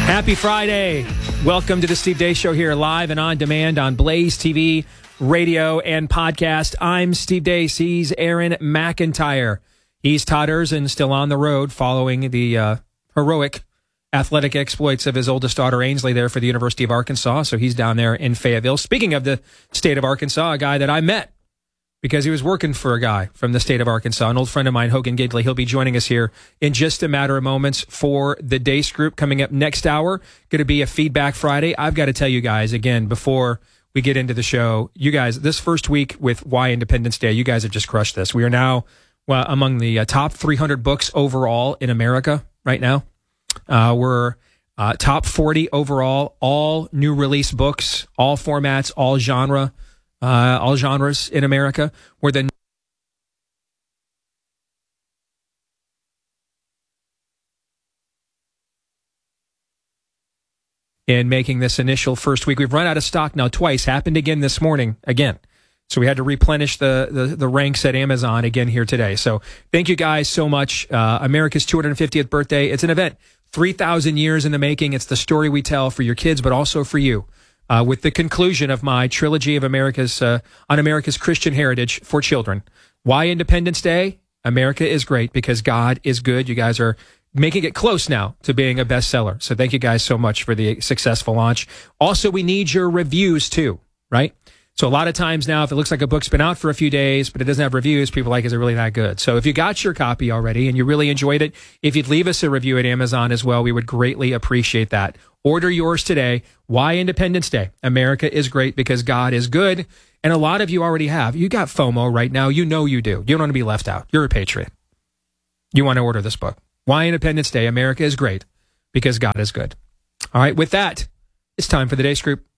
Happy Friday. Welcome to the Steve Deace Show here live and on demand on Blaze TV, radio, and podcast. I'm Steve Deace. He's Aaron McIntyre. He's Todd Erzin, still on the road following the heroic athletic exploits of his oldest daughter, Ainsley, there for the University of Arkansas. So he's down there in Fayetteville. Speaking of the state of Arkansas, a guy that I met because he was working for a guy from the state of Arkansas, an old friend of mine, Hogan Gidley. He'll be joining us here in just a matter of moments for the Deace Group. Coming up next hour, going to be a Feedback Friday. I've got to tell you guys, again, before we get into the show, you guys, this first week with Why Independence Day, you guys have just crushed this. We are now among the top 300 books overall in America right now. We're top 40 overall, all new release books, all formats, all genres in America. We're the in making this initial first week. We've run out of stock now twice. Happened again this morning again. So we had to replenish the ranks at Amazon again here today. So thank you guys so much. America's 250th birthday. It's an event 3,000 years in the making. It's the story we tell for your kids, but also for you. With the conclusion of my trilogy of on America's Christian heritage for children. Why Independence Day? America is great because God is good. You guys are making it close now to being a bestseller. So thank you guys so much for the successful launch. Also, we need your reviews too, right? So a lot of times now, if it looks like a book's been out for a few days, but it doesn't have reviews, people are like, is it really that good? So if you got your copy already and you really enjoyed it, if you'd leave us a review at Amazon as well, we would greatly appreciate that. Order yours today. Why Independence Day? America is great because God is good. And a lot of you already have. You got FOMO right now. You know you do. You don't want to be left out. You're a patriot. You want to order this book. Why Independence Day? America is great because God is good. All right, with that, it's time for the Deace Group.